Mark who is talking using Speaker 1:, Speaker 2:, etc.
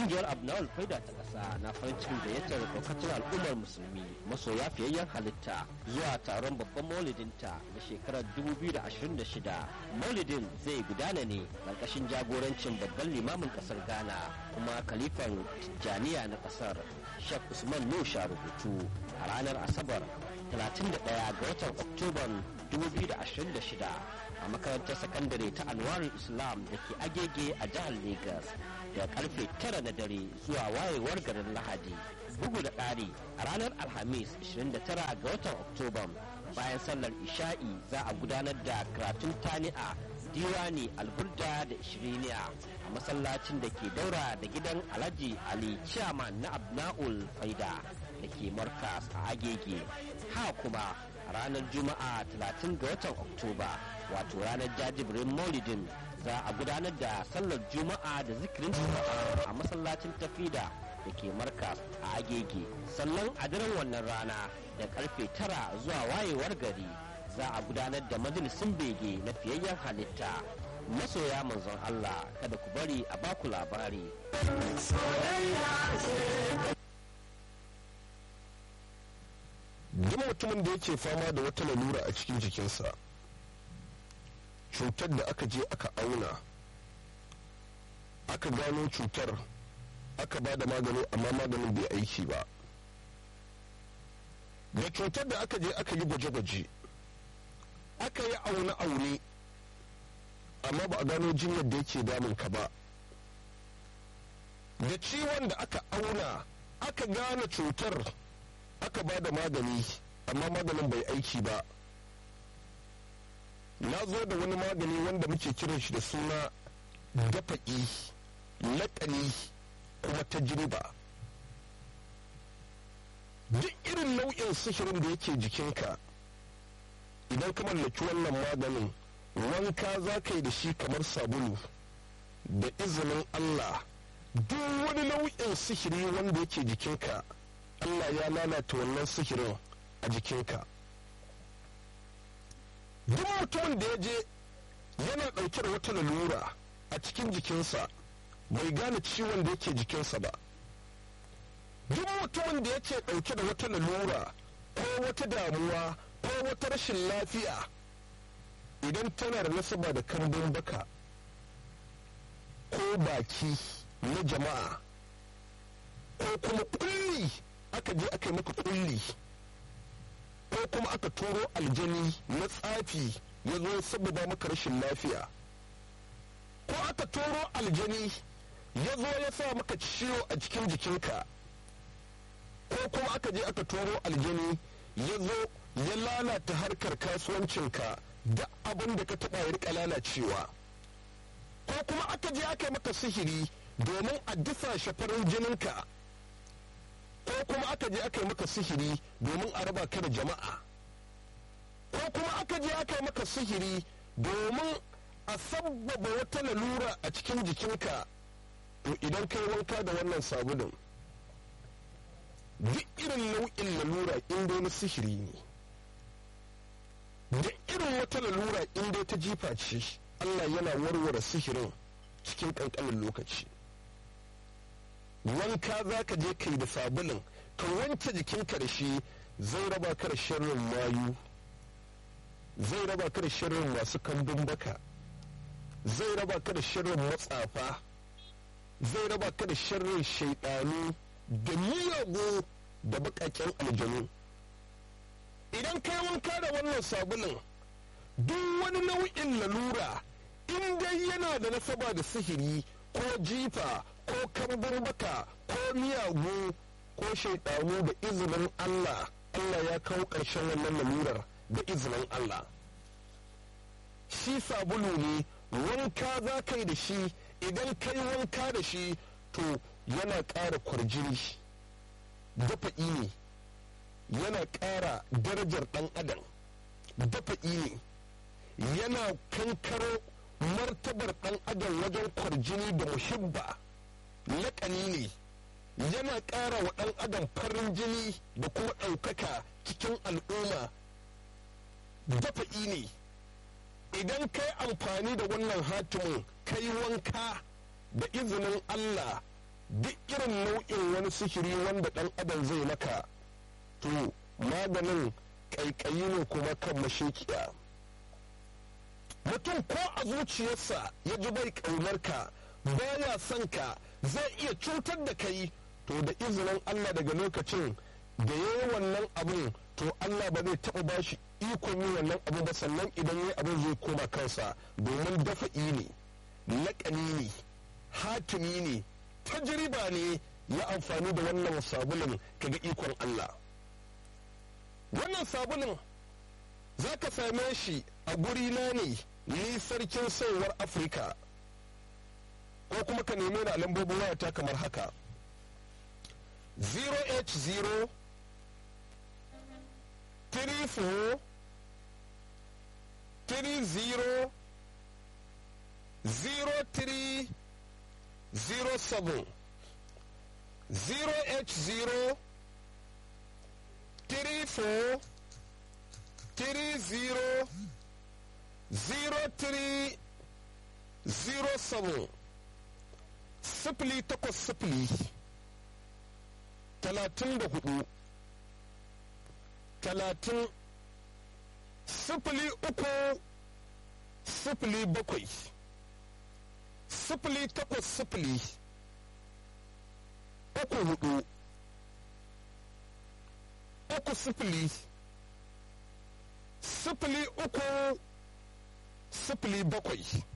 Speaker 1: ƙungiyar abnawal faida ta ƙasa na farin cikin gayyatar daukacin al'ummar musulmi masoya fiyayyen halitta zuwa taron babban maulidinta na shekarar 2026. Maulidin zai gudana ne ƙarƙashin jagorancin babban limamin ƙasar Ghana kuma kalifan Tijjaniya na ƙasar Sheikh Usman Nusha rubutu a ranar Asabar 31 ga watan Oktoban 2026 a makarantar sakandare ta Anwarul Islam da ke Agege a jihar Lagos da karfe 9 na dare zuwa wayewar garin Lahadi. Bugu da ƙari a ranar Alhamis 29 ga watan Oktoban bayan sallar Isha'i za a gudanar da karatun tani'a diwani alburda da ishiriniya a masallacin da ke daura da gidan Alhaji Ali Chairman na Abna'ul Faida da ke Markas a Agege. Ha kuma a ranar Juma'a 30 ga watan Oktoba wato ranar jajibirin Maulidin za a gudanar da sallar Juma'a da zikirin Juma'a a masallacin Tafida da ke Markas a Agege. Sannan a daren wannan rana da karfe 9 zuwa wayewar gari za a gudanar da majalisun bege na fiyayyen halitta. Masoya manzon Allah kada ku bari a baku labari.
Speaker 2: Duk mutumin da yake fama da wata lalura a cikin jikinsa, cutar da aka je aka auna, aka gano cutar, aka ba da magani amma maganin bai aiki ba, da cutar da aka je aka yi gwaje-gwaje, aka yi aune-aune amma ba a gano jinyar da yake damun ka ba, da ciwon da aka auna aka gane cutar aka ba da magani amma maganin bai aiki ba. Na zo da wani magani wanda muke kiran shi da suna dafa'i, laƙani kuma tajriba. Duk irin nau'in sihirin da yake jikinka idan ka mallaki wannan maganin wanka za ka yi da shi kamar sabulu da izinin Allah. Duk wani nau'in sihiri wanda yake jikinka Allah ya lalata wannan sihirin a jikinka. Duk mutumin da ya je yana ɗauke da wata lalura a cikin jikinsa bai gane ciwon da yake jikinsa ba. Duk mutumin da yake ɗauke da wata lalura ko wata damuwa ko wata rashin lafiya idan tana da nasaba da kambun baka ko baki na jama'a ko kuma kulli aka je aka yi maka kulli ko kuma aka turo aljani na tsafi ya zo saboda maka rashin lafiya ko aka turo aljani ya zo ya sa maka ciwo a cikin jikinka ko kuma aka je aka turo aljani ya zo ya lalata harkar kasuwancinka da abin da ka taɓa ya rika lalacewa ko kuma aka je aka yi maka sihiri domin a disa shafarin jininka ko kuma aka je aka yi maka sihiri domin a raba ka da jama'a ko kuma aka je aka yi maka sihiri domin a sabbaba wata lalura a cikin jikinka, to idan kai wanka da wannan sabulun duk irin nau'in lalura in dai na sihiri ne, duk irin wata lalura in dai ta jifa ce, Allah yana warware sihirin cikin ƙanƙanin lokaci. Wanka za ka je kai da sabulun ka wanke jikinka da shi, zai raba ka da sharrin mayu, zai raba ka da sharrin masu kambun baka, zai raba ka da sharrin matsafa, zai raba ka da sharrin shaidanu da miyagu da baƙaƙen aljanu. Idan kai wanka da wannan sabulun duk wani nau'in lalura in dai yana da nasaba da sihiri ko jifa ko kambun baka ko miyagu ko shaidanu, da izinin Allah, Allah ya kawo ƙarshen wannan lalurar da izinin Allah. Shi sabulu ne, wanka za ka yi da shi, idan ka yi wanka da shi to yana ƙara kwarjini, dafa'i ne, yana ƙara darajar ɗan adam, dafa'i ne, yana kankaro martabar ɗan adam wajen kwarjini da muhibba, laƙani ne, yana ƙara wa ɗan adam farin jini da kuma ɗaukaka cikin al'umma, dafa'i ne. Idan kai amfani da wannan hatimin kai wanka da izinin Allah duk irin nau'in wani sihiri wanda ɗan adam zai maka to maganin ƙaiƙayi ne kuma kan mashekiya. Mutum ko a zuciyarsa ya ji bai ƙaunarka baya son ka zai iya cutar da kai, to da izinin Allah daga lokacin da ya yi wannan abin to Allah ba zai taɓa ba shi ikon yi wannan abu ba, sannan idan ya abin zai koma kansa, domin dafa'i ne, laƙani ne, hatimi ne, tajriba ne ya amfani da wannan sabulun kaga ikon Allah. Wannan sabulun za ka same shi a guri na ne ni sarkin sayarwar Afirka, ko kuma ka neme ni a lambobin wayata kamar haka 0h0 34 30 03 07 0h0 34 30 03 07 sifili takwas sifili 34 30 sifili uku sifili bakwai sifili takwas sifili 34 uku sifili sifili uku sifili bakwai